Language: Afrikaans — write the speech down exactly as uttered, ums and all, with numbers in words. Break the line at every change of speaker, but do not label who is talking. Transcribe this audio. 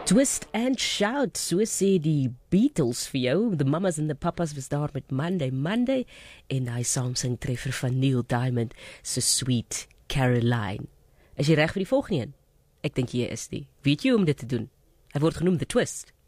Twist and shout, so sê die Beatles vir jou. The Mamas and the Papas was daar met Monday, Monday. En hy saamsing treffer van Neil Diamond, so Sweet Caroline. Is jy reg vir die volgende een? Ek dink jy is die. Weet jy hoe om dit te doen? Hy word genoem The Twist.